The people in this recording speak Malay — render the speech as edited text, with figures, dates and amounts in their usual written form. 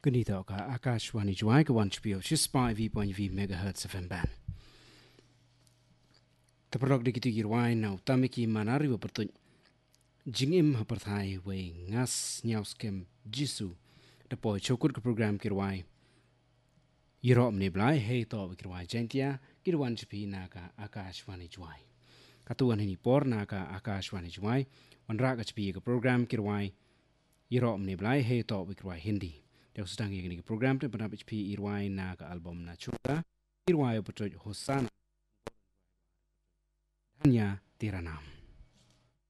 Ganito ka Akashwani Jwai ka 1.5 MHz FM band. Taprok di kiti girwai na utamiki manari wa pertuj jingim haperthai we ngas nyauskem jisu dapoy chokut ke program kirwai Yiro mne blai hei to kirwai jentia kirwan chipi naka Akashwani Jwai. Katuan hini por naka Akashwani Jwai wanra ka chipi ke program kirwai Yiro mne blai hei to kirwai Hindi. Yang sedang ingin program tu pernah HP Irwai na ke album na chuta Irwai betul Hosana hanya Tiranam.